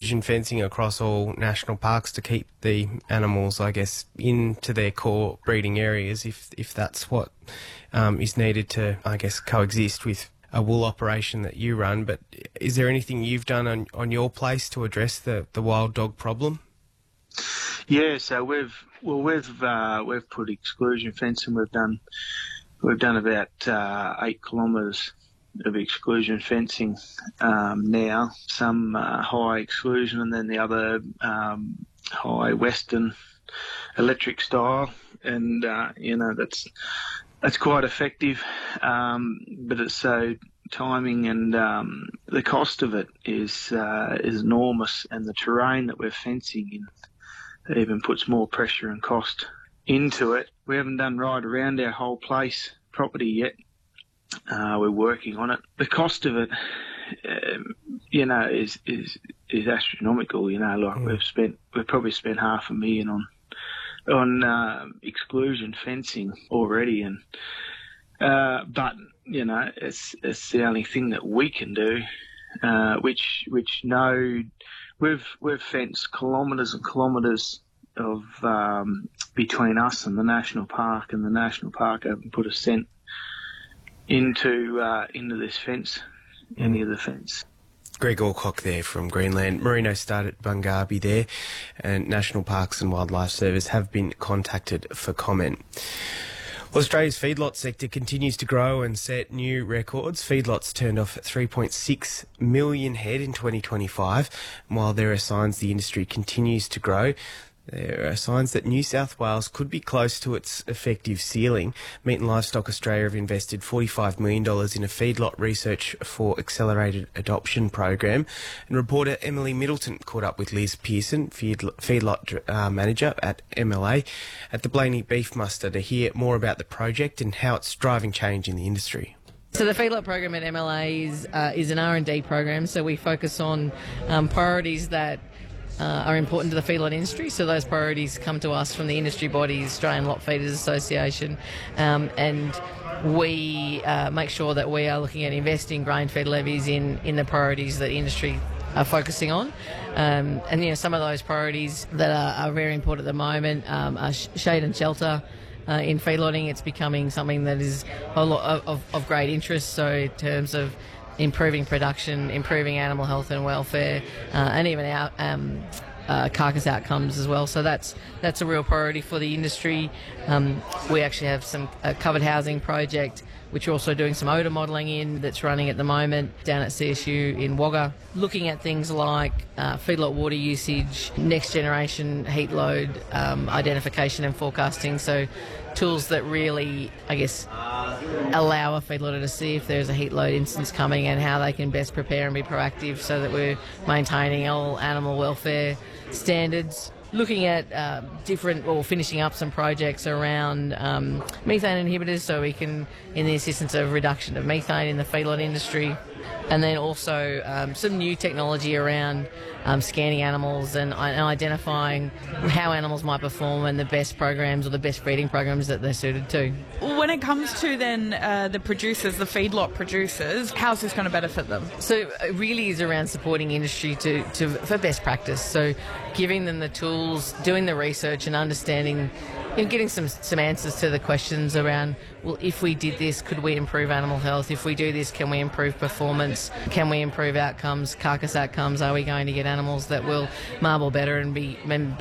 precision fencing across all national parks to keep the animals, I guess, into their core breeding areas, if that's what is needed to, I guess, coexist with a wool operation that you run. But is there anything you've done on your place to address the wild dog problem? Yeah, so we've put exclusion fencing. We've done about 8 kilometres of exclusion fencing now. Some high exclusion, and then the other high Western electric style, and that's quite effective. But it's so timing, and the cost of it is enormous, and the terrain that we're fencing in even puts more pressure and cost into it. We haven't done right around our whole place property yet. We're working on it. The cost of it, is astronomical. We've probably spent $500,000 on exclusion fencing already, and but it's the only thing that we can do. We've fenced kilometres and kilometres of between us and the national park, and the national park haven't put a cent into this fence, any of the fence. Greg Alcock there from Greenland. Merino started at Bungarby there, and National Parks and Wildlife Service have been contacted for comment. Well, Australia's feedlot sector continues to grow and set new records. Feedlots turned off 3.6 million head in 2025. And while there are signs the industry continues to grow, there are signs that New South Wales could be close to its effective ceiling. Meat and Livestock Australia have invested $45 million in a feedlot research for accelerated adoption program. And reporter Emily Middleton caught up with Liz Pearson, feedlot manager at MLA, at the Blaney Beef Muster to hear more about the project and how it's driving change in the industry. So the feedlot program at MLA is an R&D program, so we focus on priorities that are important to the feedlot industry. So those priorities come to us from the industry bodies, Australian Lot Feeders Association, and we make sure that we are looking at investing grain-fed levies in the priorities that industry are focusing on. And some of those priorities that are very important at the moment are shade and shelter. In feedlotting, it's becoming something that is a lot of great interest. So in terms of improving production, improving animal health and welfare, and even our carcass outcomes as well. So that's a real priority for the industry. We actually have a covered housing project, which we're also doing some odour modelling in, that's running at the moment down at CSU in Wagga, looking at things like feedlot water usage, next generation heat load identification and forecasting. So tools that really, I guess, allow a feedlotter to see if there's a heat load instance coming and how they can best prepare and be proactive so that we're maintaining all animal welfare standards. Looking at finishing up some projects around methane inhibitors, so we can, in the assistance of reduction of methane in the feedlot industry, and then also some new technology around scanning animals and identifying how animals might perform and the best programs or the best breeding programs that they're suited to. When it comes to then the producers, the feedlot producers, how's this going to benefit them? So it really is around supporting industry for best practice. So giving them the tools, doing the research and understanding, getting some answers to the questions around, well, if we did this, could we improve animal health? If we do this, can we improve performance? Can we improve outcomes, carcass outcomes? Are we going to get animals that will marble better and be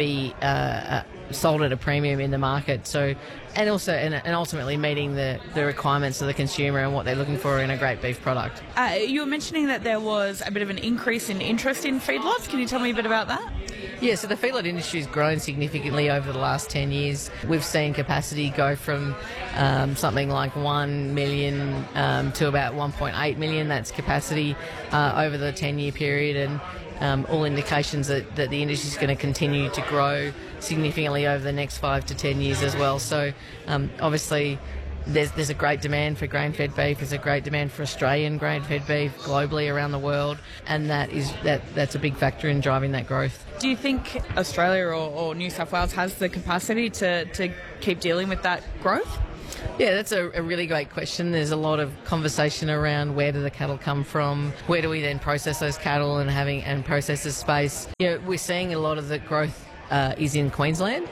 sold at a premium in the market? So, and ultimately meeting the requirements of the consumer and what they're looking for in a great beef product. You were mentioning that there was a bit of an increase in interest in feedlots. Can you tell me a bit about that? Yeah, so the feedlot industry has grown significantly over the last 10 years. We've seen capacity go from something like 1 million to about 1.8 million. That's capacity over the 10-year period, and all indications that the industry is going to continue to grow significantly over the next 5 to 10 years as well. So obviously there's a great demand for grain-fed beef. There's a great demand for Australian grain-fed beef globally around the world, and that's a big factor in driving that growth. Do you think Australia or New South Wales has the capacity to keep dealing with that growth? Yeah, that's a really great question. There's a lot of conversation around where do the cattle come from, where do we then process those cattle and process the space. We're seeing a lot of the growth is in Queensland.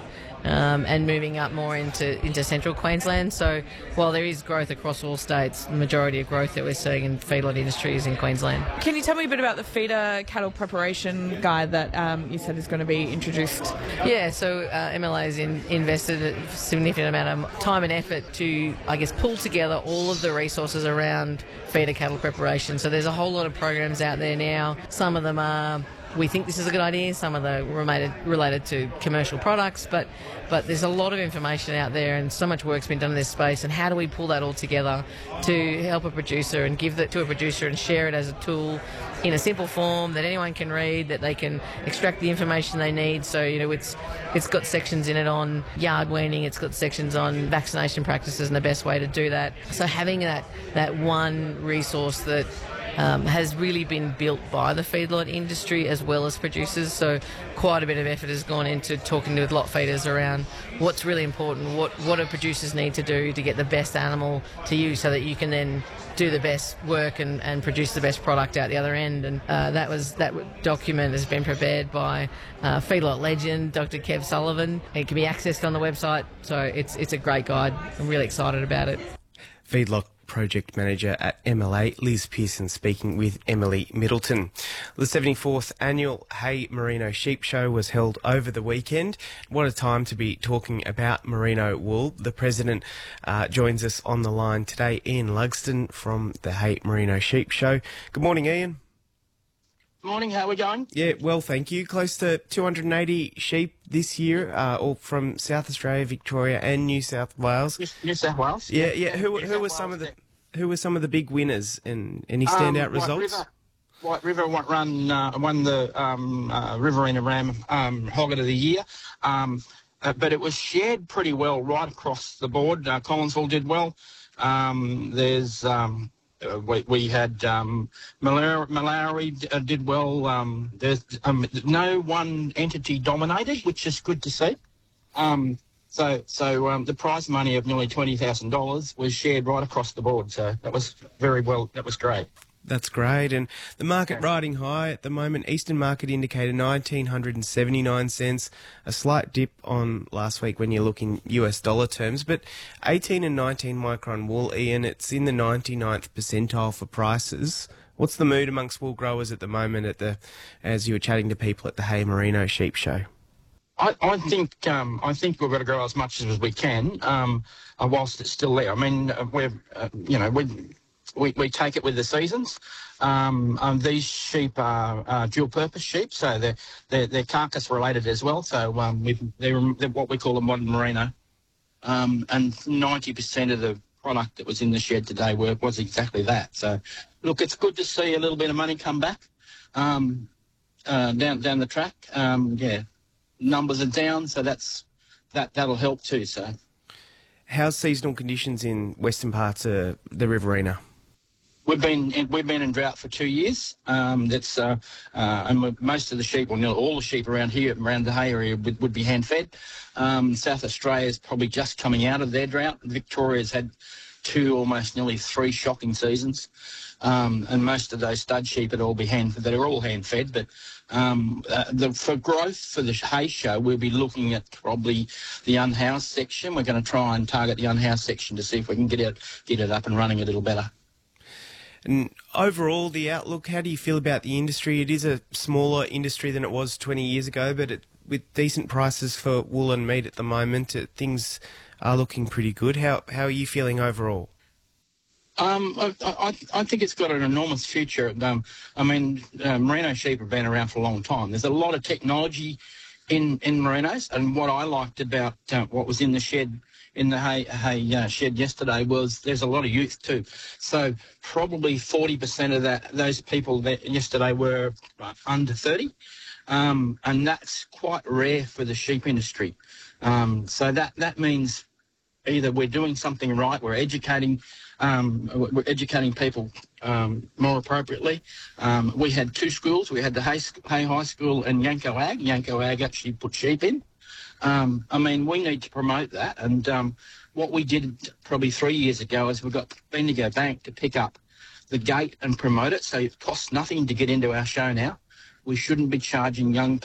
And moving up more into central Queensland. So while there is growth across all states, the majority of growth that we're seeing in feedlot industry is in Queensland. Can you tell me a bit about the feeder cattle preparation guide that you said is going to be introduced? Yeah, so MLA has invested a significant amount of time and effort to, pull together all of the resources around feeder cattle preparation. So there's a whole lot of programs out there now. Some of them are, we think this is a good idea. Some of them related to commercial products, but there's a lot of information out there and so much work's been done in this space. And how do we pull that all together to help a producer and give that to a producer and share it as a tool in a simple form that anyone can read, that they can extract the information they need. So, it's got sections in it on yard weaning, it's got sections on vaccination practices and the best way to do that. So having that one resource that has really been built by the feedlot industry as well as producers. So quite a bit of effort has gone into talking with lot feeders around what's really important, what do producers need to do to get the best animal to you so that you can then do the best work and produce the best product out the other end. And that document has been prepared by feedlot legend Dr. Kev Sullivan. It can be accessed on the website, so it's a great guide. I'm really excited about it. Feedlot Project Manager at MLA, Liz Pearson, speaking with Emily Middleton. The 74th Annual Hay Merino Sheep Show was held over the weekend. What a time to be talking about merino wool. The President joins us on the line today, Ian Lugston from the Hay Merino Sheep Show. Good morning, Ian. Morning, how are we going? Yeah, well, thank you. Close to 280 sheep this year, all from South Australia, Victoria, and New South Wales. New South Wales. Yeah. Who were some of the big winners and any standout results? White River won the Riverina Ram Hogget of the Year, but it was shared pretty well right across the board. Collinsville did well. We had Mallory did well. There's no one entity dominated, which is good to see. So the prize money of nearly $20,000 was shared right across the board. So that was very well. That was great. That's great. And the market riding high at the moment. Eastern market indicator 1,979 cents, a slight dip on last week when you look in US dollar terms, but 18 and 19 micron wool, Ian, it's in the 99th percentile for prices. What's the mood amongst wool growers at the moment as you were chatting to people at the Hay Merino Sheep Show? I think we've got to grow as much as we can, whilst it's still there. I mean, we take it with the seasons. These sheep are dual-purpose sheep, so they're carcass related as well. So they're what we call a modern merino, and 90% of the product that was in the shed today was exactly that. So, look, it's good to see a little bit of money come back down the track. Numbers are down, so that'll help too. So, how's seasonal conditions in western parts of the Riverina? We've been in drought for 2 years. And most of the sheep, or nearly all the sheep around the Hay area, would be hand fed. South Australia is probably just coming out of their drought. Victoria's had almost nearly 3 shocking seasons. And most of those stud sheep are all hand fed. But for growth for the hay show, we'll be looking at probably the unhoused section. We're going to try and target the unhoused section to see if we can get it up and running a little better. And overall, the outlook, how do you feel about the industry? It is a smaller industry than it was 20 years ago, but with decent prices for wool and meat at the moment, things are looking pretty good. How are you feeling overall? I think it's got an enormous future. Merino sheep have been around for a long time. There's a lot of technology in merinos, and what I liked about what was in the shed, in the hay shed yesterday, was there's a lot of youth too. So probably 40% of those people that yesterday were under 30, and that's quite rare for the sheep industry. So that means either we're doing something right, we're educating people more appropriately. We had 2 schools. We had the Hay High School and Yanko Ag. Yanko Ag actually put sheep in. I mean, we need to promote that. And what we did probably 3 years ago is we got Bendigo Bank to pick up the gate and promote it, so it costs nothing to get into our show now. We shouldn't be charging young